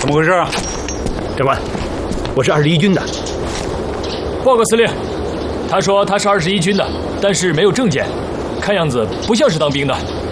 么回事啊？ 长官，我是21军的。 报告司令，他说他是21军的，但是没有证件，看样子不像是当兵的。